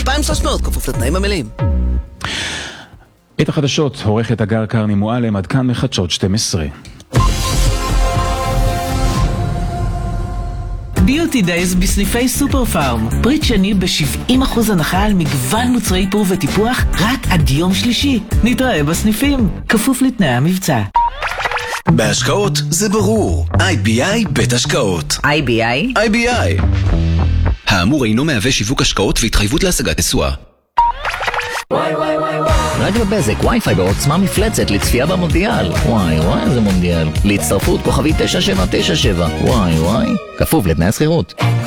2,300 כפוף לתנאים המלאים. את החדשות עורכת הגר קרני מועלם, עד כאן מחדשות 12. ביוטי דייז בסניפי סופר פארם. פריט שני ב-70% הנחה על מגוון מוצרי איפור וטיפוח רק עד יום שלישי. נתראה בסניפים, כפוף לתנאי המבצע. בהשקעות זה ברור. IBI בית השקעות. IBI. האמור אינו מהווה שיווק השקעות והתחייבות להשגת תשואה. רדיו בזק, וי-פיי בעוצמה מפלצת לצפייה במונדיאל. וואי, איזה מונדיאל. להצטרפות כוכבי 9797. וואי, כפוף לתנאי השכירות.